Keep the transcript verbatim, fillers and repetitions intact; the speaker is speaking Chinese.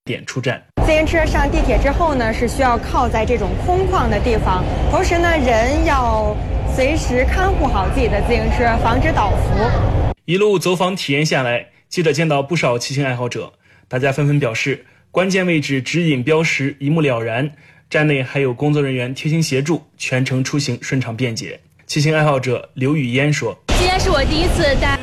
点出站。 自行车上地铁之后呢，是需要靠在这种空旷的地方，同时呢，人要随时看护好自己的自行车，防止倒伏。 一路走访体验下来，记者见到不少骑行爱好者，大家纷纷表示，关键位置指引标识一目了然，站内还有工作人员贴心协助，全程出行顺畅便捷。骑行爱好者刘雨嫣说：“ 今天是我第一次带